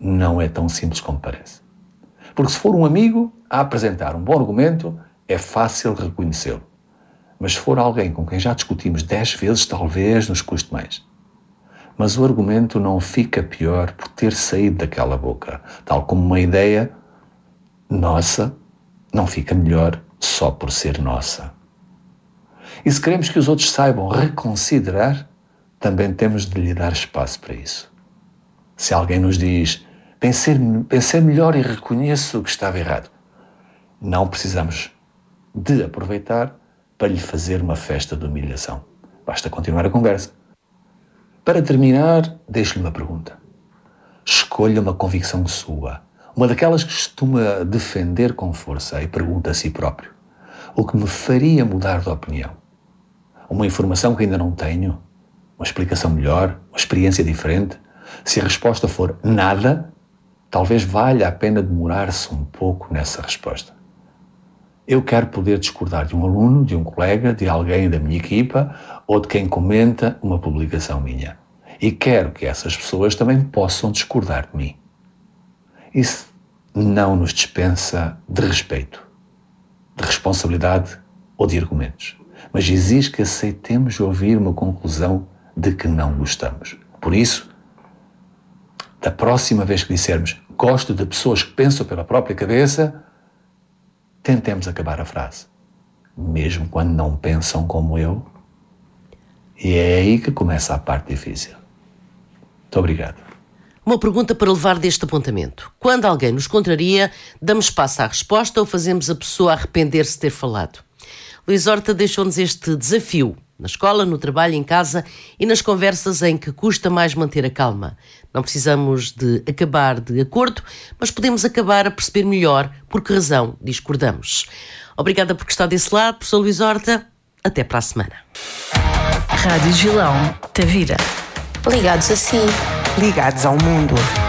não é tão simples como parece. Porque se for um amigo a apresentar um bom argumento, é fácil reconhecê-lo. Mas se for alguém com quem já discutimos 10 vezes, talvez nos custe mais. Mas o argumento não fica pior por ter saído daquela boca, tal como uma ideia nossa não fica melhor só por ser nossa. E se queremos que os outros saibam reconsiderar, também temos de lhe dar espaço para isso. Se alguém nos diz, pensei melhor e reconheço que estava errado, não precisamos de aproveitar para lhe fazer uma festa de humilhação. Basta continuar a conversa. Para terminar, deixo-lhe uma pergunta. Escolha uma convicção sua, uma daquelas que costuma defender com força, e pergunta a si próprio: o que me faria mudar de opinião? Uma informação que ainda não tenho? Uma explicação melhor? Uma experiência diferente? Se a resposta for nada, talvez valha a pena demorar-se um pouco nessa resposta. Eu quero poder discordar de um aluno, de um colega, de alguém da minha equipa ou de quem comenta uma publicação minha. E quero que essas pessoas também possam discordar de mim. Isso não nos dispensa de respeito, de responsabilidade ou de argumentos, mas exige que aceitemos ouvir uma conclusão de que não gostamos. Por isso, da próxima vez que dissermos gosto de pessoas que pensam pela própria cabeça, tentemos acabar a frase, mesmo quando não pensam como eu. E é aí que começa a parte difícil. Muito obrigado. Uma pergunta para levar deste apontamento. Quando alguém nos contraria, damos espaço à resposta ou fazemos a pessoa arrepender-se de ter falado? Luís Horta deixou-nos este desafio, na escola, no trabalho, em casa e nas conversas em que custa mais manter a calma. Não precisamos de acabar de acordo, mas podemos acabar a perceber melhor por que razão discordamos. Obrigada por estar desse lado, professor Luís Horta. Até para a semana. Rádio Gilão, Tavira. Ligados a si. Ligados ao mundo.